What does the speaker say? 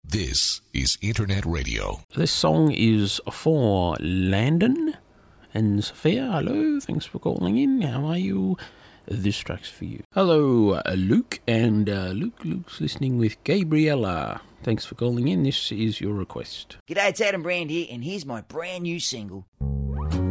This is Internet Radio. This song is for Landon and Sophia. Hello, thanks for calling in. How are you? This track's for you. Hello, Luke, and Luke's listening with Gabriella. Thanks for calling in. This is your request. G'day, it's Adam Brand here, and here's my brand new single.